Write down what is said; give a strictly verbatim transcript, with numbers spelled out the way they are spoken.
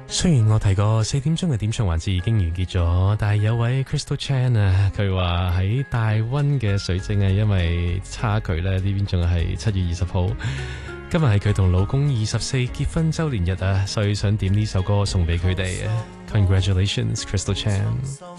雖然我提過四點鐘嘅點唱環節已經完結咗，但係有位 Crystal Chan 啊，佢話喺大溫嘅水晶啊，因為差距咧呢邊仲係七月二十號，今日係佢同老公二十四結婚周年日啊，所以想點呢首歌送俾佢哋啊 Congratulations Crystal Chan。